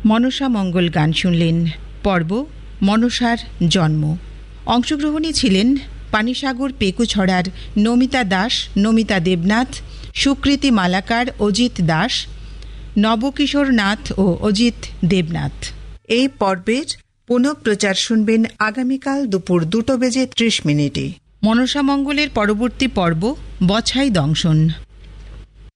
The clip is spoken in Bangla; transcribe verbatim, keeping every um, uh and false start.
মনসা মঙ্গল গান শুনলেন। পর্ব মনসার জন্ম। অংশগ্রহণী ছিলেন পানিসাগর পেকুছড়ার নমিতা দাস, নমিতা দেবনাথ, সুকৃতি মালাকার, অজিত দাস, নবকিশোর নাথ ও অজিত দেবনাথ। এই পর্বের পুনঃপ্রচার শুনবেন আগামীকাল দুপুর দুটো বেজে ত্রিশ মিনিটে। মনসা মঙ্গলের পরবর্তী পর্ব বছাই দংশন।